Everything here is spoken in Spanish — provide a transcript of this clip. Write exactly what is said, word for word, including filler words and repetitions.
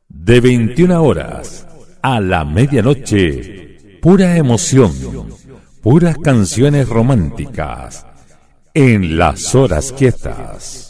De veintiuna horas a la medianoche, pura emoción, puras canciones románticas en las horas quietas.